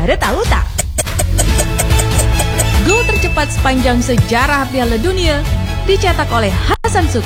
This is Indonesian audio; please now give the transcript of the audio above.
Saudara tahu tak? Gol tercepat sepanjang sejarah Piala Dunia dicetak oleh Hasan Sukma.